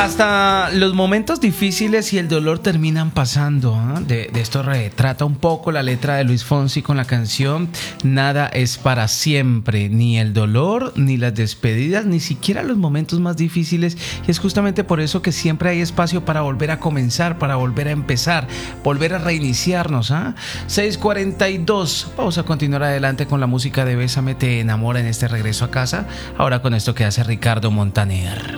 Hasta los momentos difíciles y el dolor terminan pasando, ¿eh? De esto retrata un poco la letra de Luis Fonsi con la canción Nada es para siempre, ni el dolor, ni las despedidas, ni siquiera los momentos más difíciles. Y es justamente por eso que siempre hay espacio para volver a comenzar, para volver a empezar, volver a reiniciarnos. 6:42. Vamos a continuar adelante con la música de Bésame te enamora en este regreso a casa. Ahora con esto que hace Ricardo Montaner.